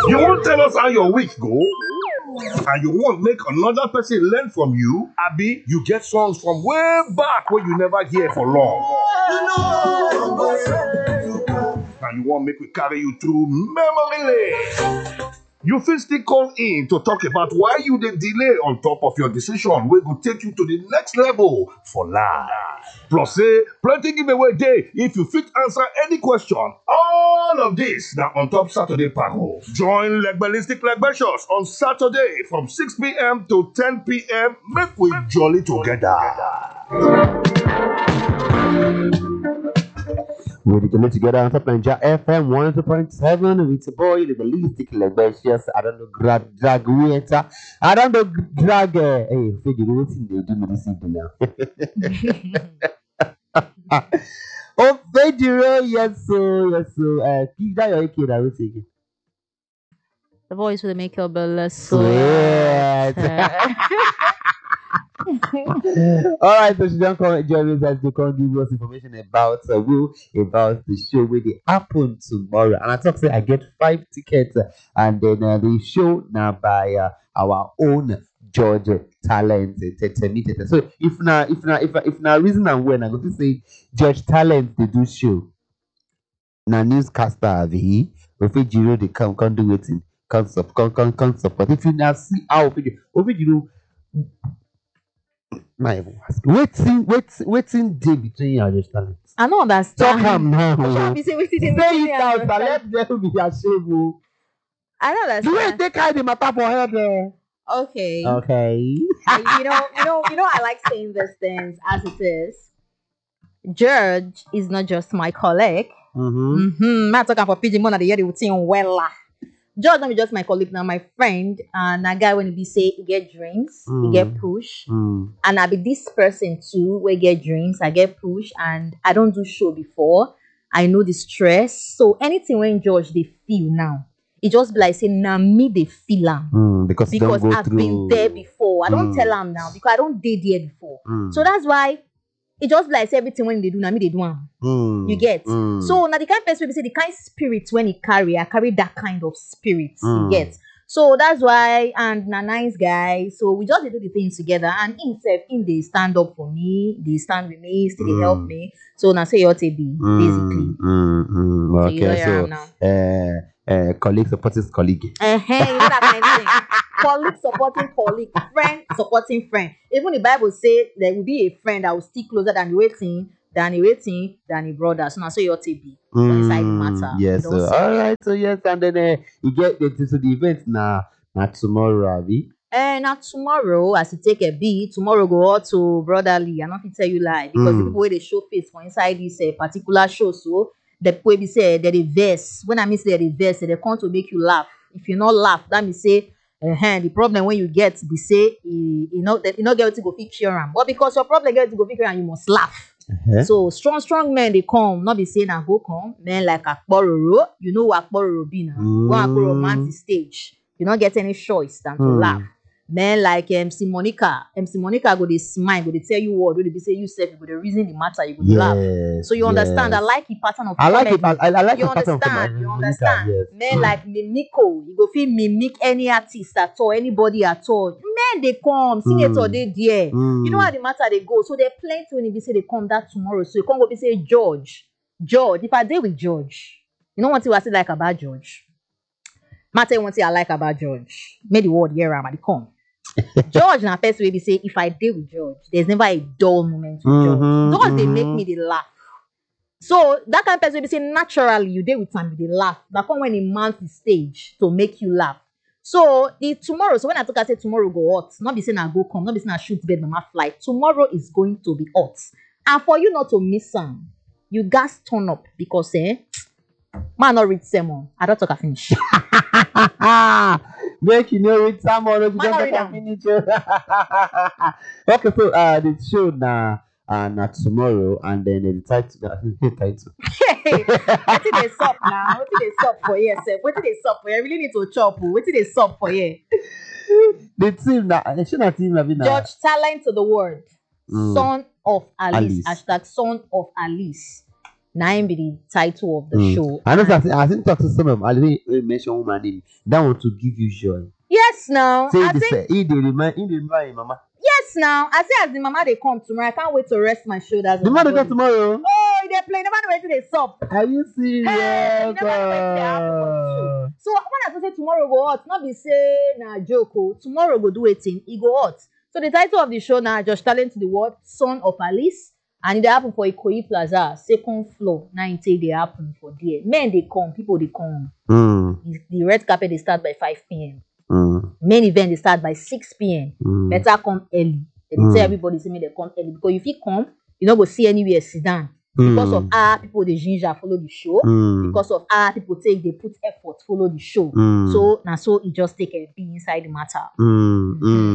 You won't tell us how your week go? And you won't make another person learn from you? Abi, you get songs from way back where you never hear for long. And you won't make we carry you through memory lane. You fit still call in to talk about why you dey delay on top of your decision wey go take you to the next level for life. Plus say plenty giveaway dey if you fit answer any question. All of this na on top Saturday Pago. Join Legbelistic Legbetious on Saturday from 6 p.m. to 10 p.m. Make we jolly together. We're together together on Top Ninja FM 102.7 with your boy, the Legbelistic Legbetious. I don't know, drag waiter. I don't know, drag. Hey, Fede, what's in there? Do me this evening now. Oh, Fede, yes, so. Keep that your kid, I will take it. The voice will make your belly sweat. All right, so she don't come join us as they come give us information about about the show where they happen tomorrow. And I talk say I get 5 tickets, and then the show now by our own George Talent. So if na reason and when I go to say George Talent they do show. Now newscaster the Ofejiro they come do waiting, come support. If you now see how Ofejiro. Waiting day between you and your talent. I don't understand. Talk am now. Say it out and let them be ashamed. I don't understand. The way they carry the matter for head there. Okay. Okay. You know, I like saying these things as it is. George is not just my colleague. I'm talking for PG Mona the year they saying well. George not be just my colleague now, my friend, and a guy when he say he get dreams, he get push, and I be this person too, where get dreams, I get push, and I don't do show before. I know the stress, so anything when George they feel now, it just be like say now me they feel am because I've been there before. I don't tell him now because I don't did there before, so that's why. It just like everything when they do, now me they do am. You get? So now the kind of person we say the kind of spirit when he I carry that kind of spirit. You get? So that's why, and na nice guy. So we just do the things together, and himself they stand up for me, they stand with me, still they help me. So now say your be basically. Okay, so colleague supporting colleague. You know that kind of thing. Colleague supporting colleague, friend supporting friend. Even the Bible say there will be a friend that will stick closer than the brother. So now say your be inside the matter. Yes, so all right, so yes, and then you get the event now tomorrow, Abby. Now tomorrow, as you take a beat, tomorrow go out to Brotherly. I'm not to tell you lie because the people where they show face for inside this particular show, so the people be say they're the verse. When I mean say the verse, they come to make you laugh. If you not laugh, that means say the problem when you get be say you not get to go fix your am. But because your problem get to go fix your am, you must laugh. So strong men they come, not be saying I go come. Men like Akpororo, you know what Akpororo be now. When I go romantic stage, you not get any choice than to laugh. Men like MC Monica go they smile, go they tell you what, they say you self, you go they reason the matter, you go laugh. So you understand? I like the pattern of comedy. I like you the pattern of comedy. You understand? Yes. Men like Mimiko, you go feel mimic any artist at all, anybody at all. Men they come, senator they there. You know how the matter they go. So they're plenty when they say they come that tomorrow. So you come go be say George. If I did with George, you know what I say like about George? Matter one thing I like about George. Made the word here, they come. George na first way be say if I deal with George, there's never a dull moment with George. George they make me they laugh. So that kind of person be say naturally you deal with time they laugh. That come when he mounts the stage to make you laugh. So the tomorrow, so when I talk I say tomorrow go hot, not be saying I go come, not be saying I shoot bed mama fly. Tomorrow is going to be hot. And for you not to miss some, you guys turn up because man not read sermon. I don't talk a finish. Make you know it's someone who doesn't finish. Okay, so the show now tomorrow, and then the title. Hey, what did they sup now? What did they sup for here, sir? What did they sup for? I really need to chop. What did they sup for here? The team now, the show team George Talent to the world, son of Alice. #son of Alice. Nine be the title of the show. I know I think talk to some of them. I didn't mention woman name. That want to give you joy. Yes, now. Say I this. think, He remind mama. yes, now. I say as the mama they come tomorrow, I can't wait to rest my shoulders. The on my mother body. come tomorrow. Oh, they play. Never know where to they stop. Are you serious? Hey, you never know where to happen for the show. So when I say tomorrow go hot, not be say na joke. Tomorrow go do a thing. It go hot. So the title of the show now, Josh Talent to the World, Son of Alice. And it happen for Ikoyi Plaza, second floor. 90 they happen for there. Men they come, people they come. The red carpet they start by 5 p.m. Main event they start by 6 p.m. Better come early. They tell everybody say me they come early because if you come, you not go see anywhere sit down. Because of people the ginger follow the show. Because of people they put effort follow the show. So now so it just take a be inside the matter.